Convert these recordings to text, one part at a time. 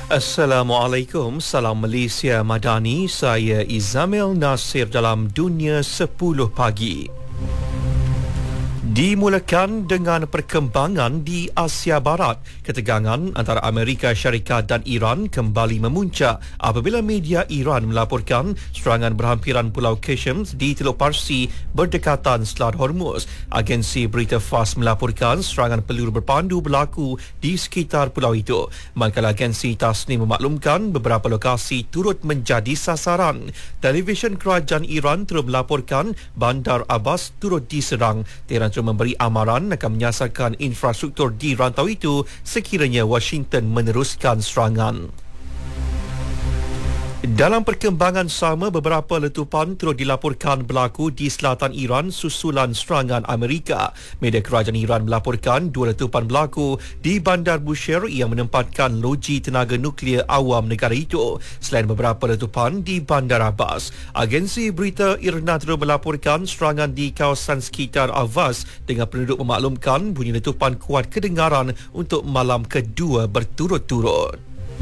Assalamualaikum, salam Malaysia Madani. Saya Izamil Nasir dalam Dunia 10 Pagi. Dimulakan dengan perkembangan di Asia Barat. Ketegangan antara Amerika Syarikat dan Iran kembali memuncak apabila media Iran melaporkan serangan berhampiran Pulau Qasem di Teluk Parsi berdekatan Selat Hormuz. Agensi berita FAS melaporkan serangan peluru berpandu berlaku di sekitar pulau itu. Manakala agensi Tasnim memaklumkan beberapa lokasi turut menjadi sasaran. Televisyen kerajaan Iran terus melaporkan Bandar Abbas turut diserang. Tehran memberi amaran akan menyasarkan infrastruktur di rantau itu sekiranya Washington meneruskan serangan. Dalam perkembangan sama, beberapa letupan turut dilaporkan berlaku di selatan Iran susulan serangan Amerika. Media kerajaan Iran melaporkan 2 letupan berlaku di Bandar Bushehr yang menempatkan loji tenaga nuklear awam negara itu, selain beberapa letupan di Bandar Abbas. Agensi berita IRNA terus melaporkan serangan di kawasan sekitar Avaz dengan penduduk memaklumkan bunyi letupan kuat kedengaran untuk malam kedua berturut-turut.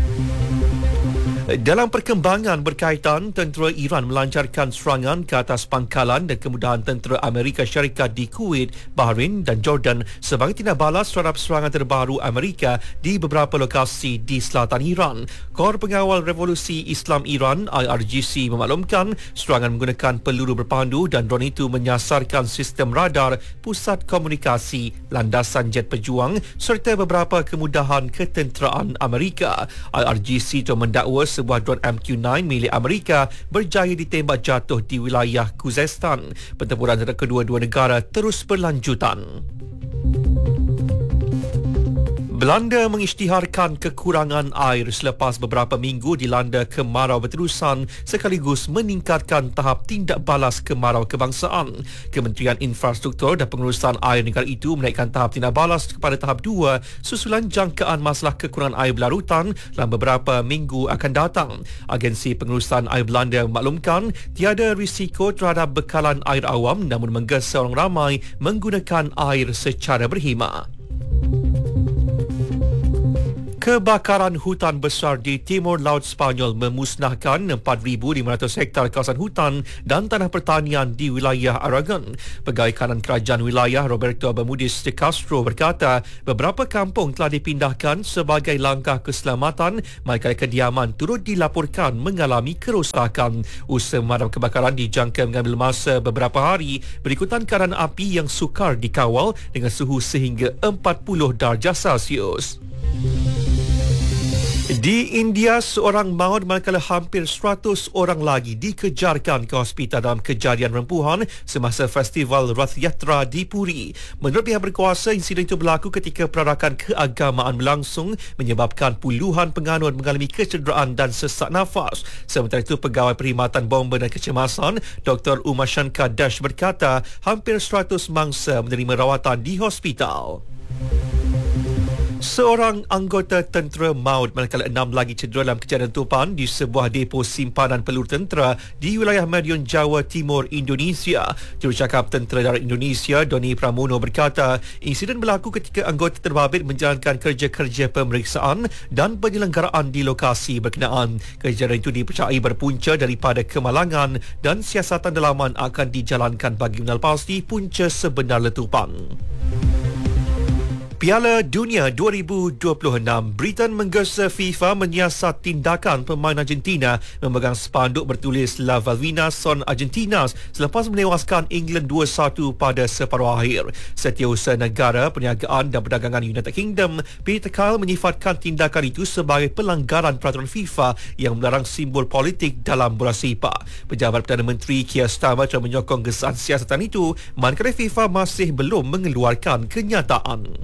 Dalam perkembangan berkaitan, tentera Iran melancarkan serangan ke atas pangkalan dan kemudahan tentera Amerika Syarikat di Kuwait, Bahrain dan Jordan sebagai tindak balas terhadap serangan terbaru Amerika di beberapa lokasi di selatan Iran. Kor Pengawal Revolusi Islam Iran (IRGC) memaklumkan serangan menggunakan peluru berpandu dan drone itu menyasarkan sistem radar, pusat komunikasi, landasan jet pejuang serta beberapa kemudahan ketenteraan Amerika. IRGC itu mendakwa sebuah drone MQ-9 milik Amerika berjaya ditembak jatuh di wilayah Khuzestan. Pertempuran antara kedua-dua negara terus berlanjutan. Belanda mengisytiharkan kekurangan air selepas beberapa minggu dilanda kemarau berterusan sekaligus meningkatkan tahap tindak balas kemarau kebangsaan. Kementerian Infrastruktur dan Pengurusan Air negara itu menaikkan tahap tindak balas kepada tahap 2 susulan jangkaan masalah kekurangan air berlarutan dalam beberapa minggu akan datang. Agensi Pengurusan Air Belanda memaklumkan tiada risiko terhadap bekalan air awam namun menggesa orang ramai menggunakan air secara berkhidmat. Kebakaran hutan besar di timur laut Sepanyol memusnahkan 4,500 hektar kawasan hutan dan tanah pertanian di wilayah Aragon. Pegawai Kanan Kerajaan Wilayah Roberto Bermudez de Castro berkata beberapa kampung telah dipindahkan sebagai langkah keselamatan manakala kediaman turut dilaporkan mengalami kerosakan. Usaha memadam kebakaran dijangka mengambil masa beberapa hari berikutan kerana api yang sukar dikawal dengan suhu sehingga 40 darjah Celsius. Di India, seorang maut manakala hampir 100 orang lagi dikejarkan ke hospital dalam kejadian rempuhan semasa festival Rath Yatra di Puri. Menurut pihak berkuasa, insiden itu berlaku ketika perarakan keagamaan berlangsung menyebabkan puluhan penganut mengalami kecederaan dan sesak nafas. Sementara itu, Pegawai Perkhidmatan Bomba dan Kecemasan Dr. Umar Shankar Dash berkata hampir 100 mangsa menerima rawatan di hospital. Seorang anggota tentera maut manakala 6 lagi cedera dalam kejadian tupan di sebuah depo simpanan peluru tentera di wilayah Madiun, Jawa Timur, Indonesia. Jurucakap Tentera Darat Indonesia, Doni Pramono berkata, insiden berlaku ketika anggota terbabit menjalankan kerja-kerja pemeriksaan dan penyelenggaraan di lokasi berkenaan. Kejadian itu dipercayai berpunca daripada kemalangan dan siasatan dalaman akan dijalankan bagi mengenal pasti punca sebenar letupan. Piala Dunia 2026, Britain menggesa FIFA menyiasat tindakan pemain Argentina memegang spanduk bertulis La Malvinas son Argentinas selepas menewaskan England 2-1 pada separuh akhir. Setiausaha Negara Perniagaan dan Perdagangan United Kingdom, Peter Kyle menyifatkan tindakan itu sebagai pelanggaran peraturan FIFA yang melarang simbol politik dalam bola sepak. Pejabat Perdana Menteri Keir Starmer telah menyokong gesaan siasatan itu manakala FIFA masih belum mengeluarkan kenyataan.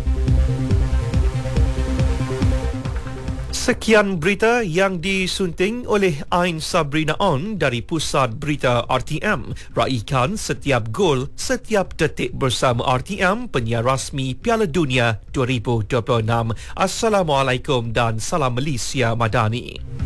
Sekian berita yang disunting oleh Ain Sabrina On dari Pusat Berita RTM. Raikan setiap gol, setiap detik bersama RTM, penyiar rasmi Piala Dunia 2026. Assalamualaikum dan salam Malaysia Madani.